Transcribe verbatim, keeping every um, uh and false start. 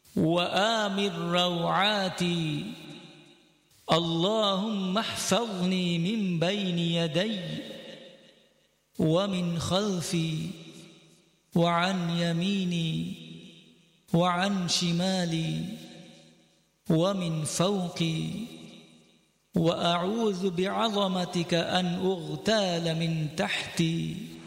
وآمن روعاتي. اللهم احفظني من بين يدي ومن خلفي وعن يميني وعن شمالي ومن فوقي، وأعوذ بعظمتك أن أغتال من تحتي.